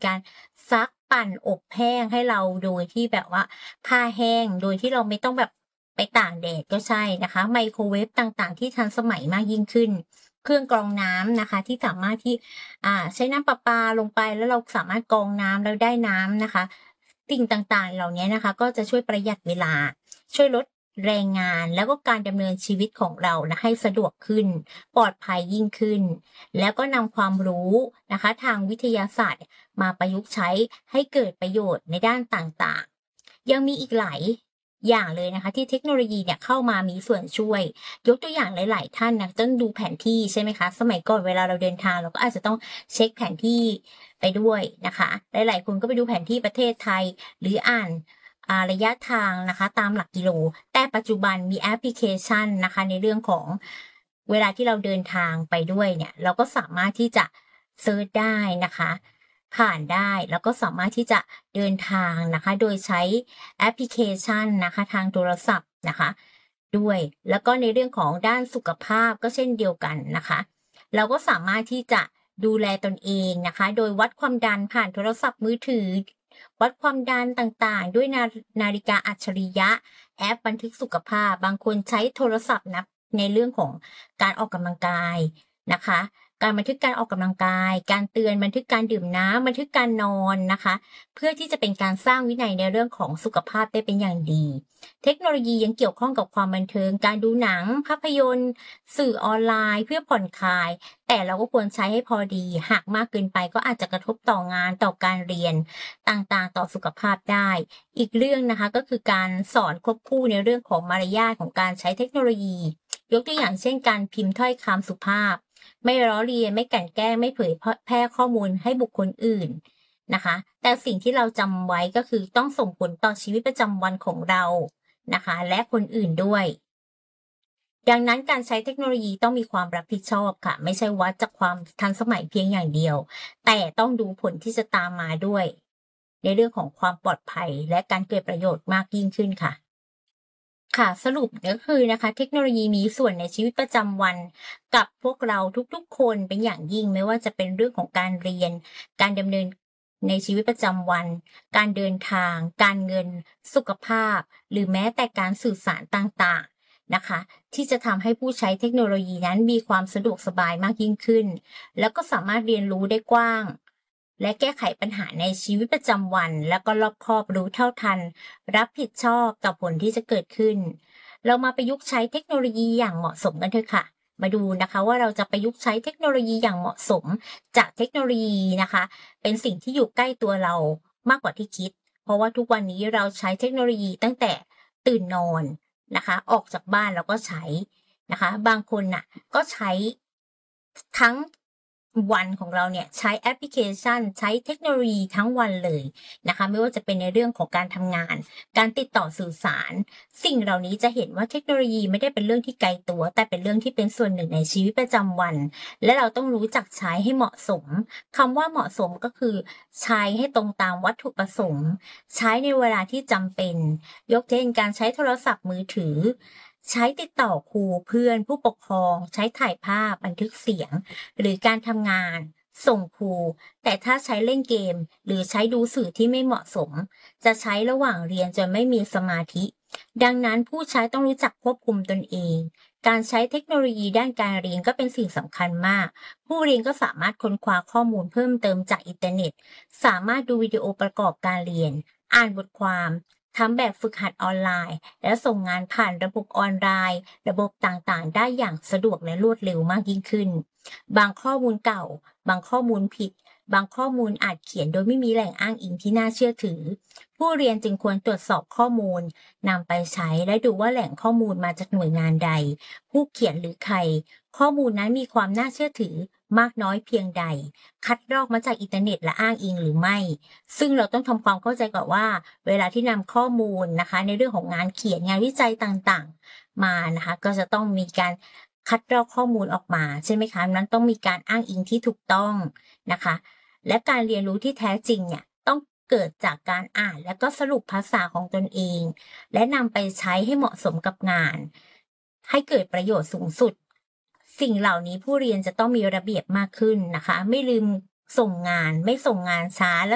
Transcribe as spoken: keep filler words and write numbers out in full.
การซักปั่นอบแห้งให้เราโดยที่แบบว่าผ้าแห้งโดยที่เราไม่ต้องแบบไปตากแดดก็ใช่นะคะไมโครเวฟต่างๆที่ทันสมัยมากยิ่งขึ้นเครื่องกรองน้ำนะคะที่สามารถที่อ่าใช้น้ำประปาลงไปแล้วเราสามารถกรองน้ำแล้วได้น้ำนะคะสิ่งต่างๆเหล่านี้นะคะก็จะช่วยประหยัดเวลาช่วยลดแรงงานแล้วก็การดำเนินชีวิตของเรานะให้สะดวกขึ้นปลอดภัยยิ่งขึ้นแล้วก็นำความรู้นะคะทางวิทยาศาสตร์มาประยุกต์ใช้ให้เกิดประโยชน์ในด้านต่างๆยังมีอีกหลายอย่างเลยนะคะที่เทคโนโลยีเนี่ยเข้ามามีส่วนช่วยยกตัวอย่างหลายๆท่านนะต้องดูแผนที่ใช่ไหมคะสมัยก่อนเวลาเราเดินทางเราก็อาจจะต้องเช็คแผนที่ไปด้วยนะคะหลายๆคนก็ไปดูแผนที่ประเทศไทยหรืออ่านอ่าระยะทางนะคะตามหลักกิโลแต่ปัจจุบันมีแอปพลิเคชันนะคะในเรื่องของเวลาที่เราเดินทางไปด้วยเนี่ยเราก็สามารถที่จะเซิร์ชได้นะคะผ่านได้แล้วก็สามารถที่จะเดินทางนะคะโดยใช้แอปพลิเคชันนะคะทางโทรศัพท์นะคะด้วยแล้วก็ในเรื่องของด้านสุขภาพก็เช่นเดียวกันนะคะเราก็สามารถที่จะดูแลตนเองนะคะโดยวัดความดันผ่านโทรศัพท์มือถือวัดความดันต่างๆด้วยนานาฬิกาอัจฉริยะแอปบันทึกสุขภาพบางคนใช้โทรศัพท์นับในเรื่องของการออกกำลังกายนะคะการบันทึกการออกกำลังกายการเตือนบันทึกการดื่มน้ำบันทึกการนอนนะคะเพื่อที่จะเป็นการสร้างวินัยในเรื่องของสุขภาพได้เป็นอย่างดีเทคโนโลยียังเกี่ยวข้องกับความบันเทิงการดูหนังภาพยนตร์สื่อออนไลน์เพื่อผ่อนคลายแต่เราก็ควรใช้ให้พอดีหากมากเกินไปก็อาจจะกระทบต่องานต่อการเรียนต่างๆต่อสุขภาพได้อีกเรื่องนะคะก็คือการสอนควบคู่ในเรื่องของมารยาทของการใช้เทคโนโลยียกตัวอย่างเช่นการพิมพ์ถ้อยคำสุภาพไม่ล้อเลียนไม่กลั่นแกล้งไม่เผยแพร่ข้อมูลให้บุคคลอื่นนะคะแต่สิ่งที่เราจำไว้ก็คือต้องส่งผลต่อชีวิตประจำวันของเรานะคะและคนอื่นด้วยดังนั้นการใช้เทคโนโลยีต้องมีความรับผิดชอบค่ะไม่ใช่วัดจากความทันสมัยเพียงอย่างเดียวแต่ต้องดูผลที่จะตามมาด้วยในเรื่องของความปลอดภัยและการเกิดประโยชน์มากยิ่งขึ้นค่ะค่ะสรุปก็คือนะคะเทคโนโลยีมีส่วนในชีวิตประจำวันกับพวกเราทุกๆคนเป็นอย่างยิ่งไม่ว่าจะเป็นเรื่องของการเรียนการดำเนินในชีวิตประจำวันการเดินทางการเงินสุขภาพหรือแม้แต่การสื่อสารต่างๆนะคะที่จะทำให้ผู้ใช้เทคโนโลยีนั้นมีความสะดวกสบายมากยิ่งขึ้นแล้วก็สามารถเรียนรู้ได้กว้างและแก้ไขปัญหาในชีวิตประจำวันแล้วก็รอบคอบรู้เท่าทันรับผิดชอบต่อผลที่จะเกิดขึ้นเรามาประยุกต์ใช้เทคโนโลยีอย่างเหมาะสมกันเถอะค่ะมาดูนะคะว่าเราจะประยุกต์ใช้เทคโนโลยีอย่างเหมาะสมจากเทคโนโลยีนะคะเป็นสิ่งที่อยู่ใกล้ตัวเรามากกว่าที่คิดเพราะว่าทุกวันนี้เราใช้เทคโนโลยีตั้งแต่ตื่นนอนนะคะออกจากบ้านเราก็ใช้นะคะบางคนน่ะก็ใช้ทั้งวันของเราเนี่ยใช้แอปพลิเคชันใช้เทคโนโลยีทั้งวันเลยนะคะไม่ว่าจะเป็นในเรื่องของการทำงานการติดต่อสื่อสารสิ่งเหล่านี้จะเห็นว่าเทคโนโลยีไม่ได้เป็นเรื่องที่ไกลตัวแต่เป็นเรื่องที่เป็นส่วนหนึ่งในชีวิตประจำวันและเราต้องรู้จักใช้ให้เหมาะสมคำว่าเหมาะสมก็คือใช้ให้ตรงตามวัตถุประสงค์ใช้ในเวลาที่จำเป็นยกเช่นการใช้โทรศัพท์มือถือใช้ติดต่อครูเพื่อนผู้ปกครองใช้ถ่ายภาพบันทึกเสียงหรือการทำงานส่งครูแต่ถ้าใช้เล่นเกมหรือใช้ดูสื่อที่ไม่เหมาะสมจะใช้ระหว่างเรียนจนไม่มีสมาธิดังนั้นผู้ใช้ต้องรู้จักควบคุมตนเองการใช้เทคโนโลยีด้านการเรียนก็เป็นสิ่งสำคัญมากผู้เรียนก็สามารถค้นคว้าข้อมูลเพิ่มเติมจากอินเทอร์เน็ตสามารถดูวิดีโอประกอบการเรียนอ่านบทความทำแบบฝึกหัดออนไลน์และส่งงานผ่านระบบออนไลน์ระบบต่างๆได้อย่างสะดวกและรวดเร็วมากยิ่งขึ้นบางข้อมูลเก่าบางข้อมูลผิดบางข้อมูลอาจเขียนโดยไม่มีแหล่งอ้างอิงที่น่าเชื่อถือผู้เรียนจึงควรตรวจสอบข้อมูลนำไปใช้และดูว่าแหล่งข้อมูลมาจากหน่วยงานใดผู้เขียนหรือใครข้อมูลนั้นมีความน่าเชื่อถือมากน้อยเพียงใดคัดลอกมาจากอินเทอร์เน็ตและอ้างอิงหรือไม่ซึ่งเราต้องทำความเข้าใจก่อนว่าเวลาที่นำข้อมูลนะคะในเรื่องของงานเขียนงานวิจัยต่างๆมานะคะก็จะต้องมีการคัดลอกข้อมูลออกมาใช่ไหมคะนั้นต้องมีการอ้างอิงที่ถูกต้องนะคะและการเรียนรู้ที่แท้จริงเนี่ยต้องเกิดจากการอ่านและก็สรุปภาษาของตนเองและนำไปใช้ให้เหมาะสมกับงานให้เกิดประโยชน์สูงสุดสิ่งเหล่านี้ผู้เรียนจะต้องมีระเบียบมากขึ้นนะคะไม่ลืมส่งงานไม่ส่งงานช้าและ